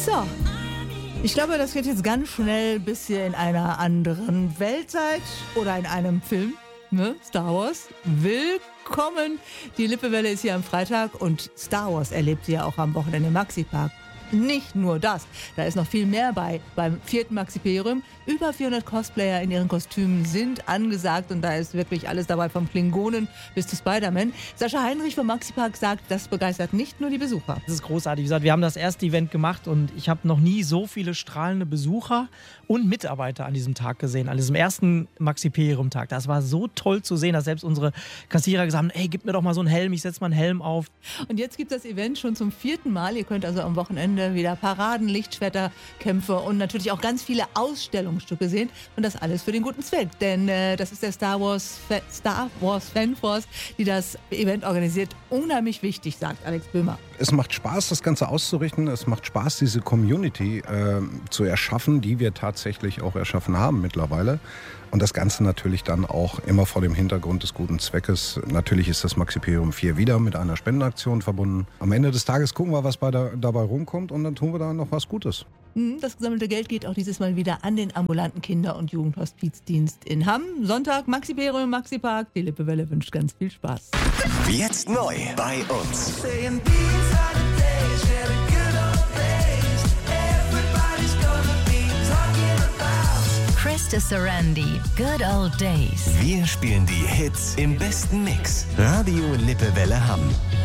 So, ich glaube, das geht jetzt ganz schnell bis hier in einer anderen Weltzeit oder in einem Film, ne? Star Wars. Willkommen! Die Lippewelle ist hier am Freitag und Star Wars erlebt sie ja auch am Wochenende im Maxi-Park. Nicht nur das, da ist noch viel mehr beim 4. Maxiperium. Über 400 Cosplayer in ihren Kostümen sind angesagt und da ist wirklich alles dabei, vom Klingonen bis zu Spider-Man. Sascha Heinrich vom Maxi-Park sagt, das begeistert nicht nur die Besucher. Das ist großartig. Wie gesagt, wir haben das erste Event gemacht und ich habe noch nie so viele strahlende Besucher und Mitarbeiter an diesem Tag gesehen, an diesem ersten Maxiperium-Tag. Das war so toll zu sehen, dass selbst unsere Kassierer gesagt haben, ey, gib mir doch mal so einen Helm, ich setze mal einen Helm auf. Und jetzt gibt es das Event schon zum 4. Mal. Ihr könnt also am Wochenende wieder Paraden, Lichtschwerterkämpfe und natürlich auch ganz viele Ausstellungsstücke sehen. Und das alles für den guten Zweck. Denn das ist der Star Wars Fanforce, die das Event organisiert. Unheimlich wichtig, sagt Alex Böhmer. Es macht Spaß, das Ganze auszurichten. Es macht Spaß, diese Community zu erschaffen, die wir tatsächlich auch erschaffen haben mittlerweile. Und das Ganze natürlich dann auch immer vor dem Hintergrund des guten Zweckes. Natürlich ist das Maxiperium 4 wieder mit einer Spendenaktion verbunden. Am Ende des Tages gucken wir, was dabei rumkommt und dann tun wir da noch was Gutes. Das gesammelte Geld geht auch dieses Mal wieder an den ambulanten Kinder- und Jugendhospizdienst in Hamm. Sonntag Maxiperium, Maxipark. Die Lippewelle wünscht ganz viel Spaß. Jetzt neu bei uns. Krista Sarandi, Good Old Days. Wir spielen die Hits im besten Mix. Radio Lippewelle Hamm.